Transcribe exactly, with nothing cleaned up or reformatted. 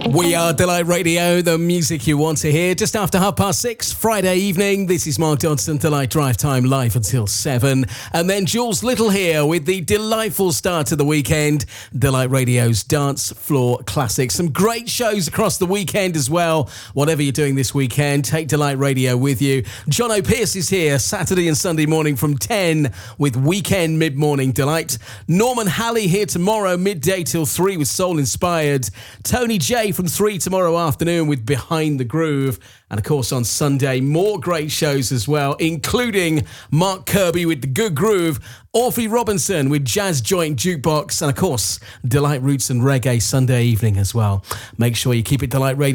We are Delight Radio, the music you want to hear. Just after half past six, Friday evening. This is Mark Dodson, Delight Drive Time, live until seven. And then Jules Little here with the delightful start to the weekend. Delight Radio's Dance Floor Classics. Some great shows across the weekend as well. Whatever you're doing this weekend, take Delight Radio with you. John O'Pearce is here Saturday and Sunday morning from ten with Weekend Mid-Morning Delight. Norman Halley here tomorrow, midday till three with Soul Inspired. Tony J from three tomorrow afternoon with Behind the Groove. And of course on Sunday, more great shows as well, including Mark Kirby with The Good Groove, Orphy Robinson with Jazz Joint Jukebox, and of course, Delight Roots and Reggae Sunday evening as well. Make sure you keep it Delight Radio.